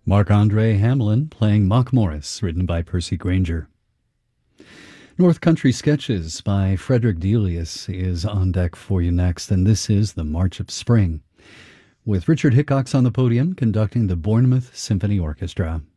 Marc-Andre Hamelin playing Mock Morris, written by Percy Granger. North Country Sketches by Frederick Delius is on deck for you next, and this is The March of Spring, with Richard Hickox on the podium conducting the Bournemouth Symphony Orchestra.